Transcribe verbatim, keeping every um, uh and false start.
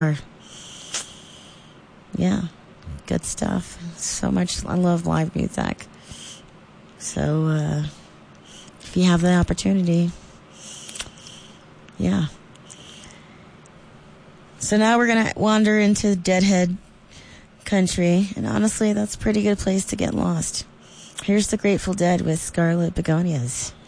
Yeah, good stuff. So much. I love live music. So, uh, if you have the opportunity, yeah. So now we're going to wander into Deadhead country, and honestly, that's a pretty good place to get lost. Here's the Grateful Dead with Scarlet Begonias.